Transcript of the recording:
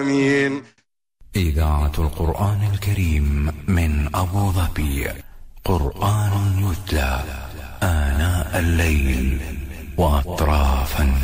آمين. إذاعة القرآن الكريم من أبو ظبي. قرآن يتلى آناء الليل وأطراف النهار.